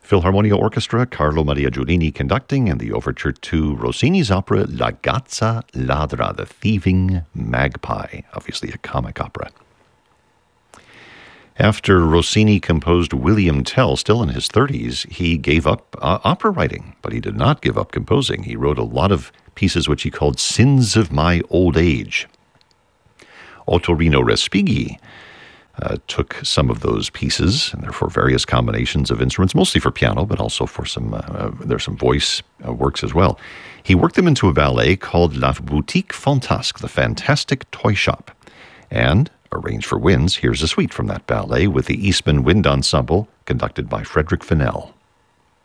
Philharmonia Orchestra, Carlo Maria Giulini conducting, and the overture to Rossini's opera La Gazza Ladra, The Thieving Magpie, obviously a comic opera. After Rossini composed William Tell, still in his 30s, he gave up opera writing, but he did not give up composing. He wrote a lot of pieces which he called Sins of My Old Age. Ottorino Respighi took some of those pieces, and therefore various combinations of instruments, mostly for piano, but also for there's some voice works as well. He worked them into a ballet called La Boutique Fantasque, The Fantastic Toy Shop. And, arranged for winds, here's a suite from that ballet with the Eastman Wind Ensemble, conducted by Frederick Fennell.